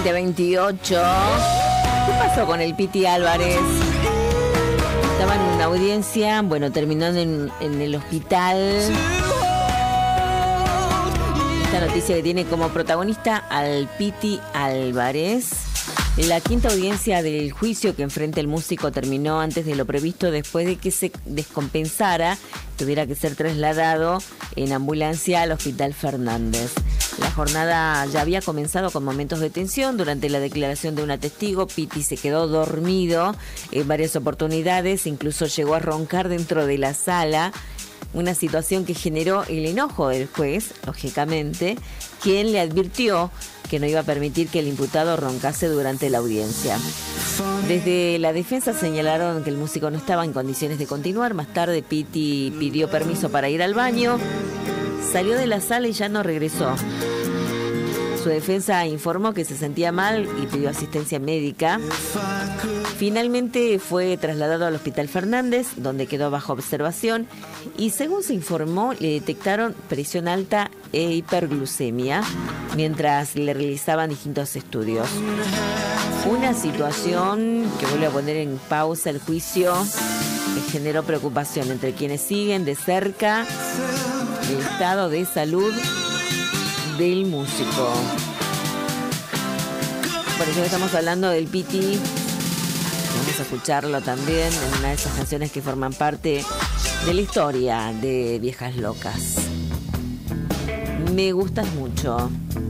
2028. ¿Qué pasó con el Piti Álvarez? Estaba en una audiencia, bueno, terminando en el hospital. Esta noticia que tiene como protagonista al Piti Álvarez. La quinta audiencia del juicio que enfrenta el músico terminó antes de lo previsto después de que se descompensara, tuviera que ser trasladado en ambulancia al Hospital Fernández. La jornada ya había comenzado con momentos de tensión. Durante la declaración de una testigo, Piti se quedó dormido en varias oportunidades, incluso llegó a roncar dentro de la sala, una situación que generó el enojo del juez, lógicamente, quien le advirtió que no iba a permitir que el imputado roncase durante la audiencia. Desde la defensa señalaron que el músico no estaba en condiciones de continuar. Más tarde Piti pidió permiso para ir al baño, salió de la sala y ya no regresó. Su defensa informó que se sentía mal y pidió asistencia médica. Finalmente fue trasladado al Hospital Fernández, donde quedó bajo observación y, según se informó, le detectaron presión alta e hiperglucemia mientras le realizaban distintos estudios. Una situación que vuelve a poner en pausa el juicio, que generó preocupación entre quienes siguen de cerca el estado de salud del músico. Por eso estamos hablando del Piti. Vamos a escucharlo también en una de esas canciones que forman parte de la historia de Viejas Locas. Me gustas mucho.